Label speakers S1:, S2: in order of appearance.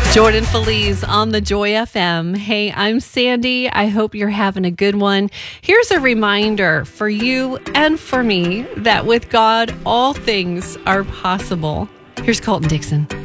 S1: Jordan Feliz on the Joy FM. Hey, I'm Sandy. I hope you're having a good one. Here's a reminder for you and for me that with God, all things are possible. Here's Colton Dixon.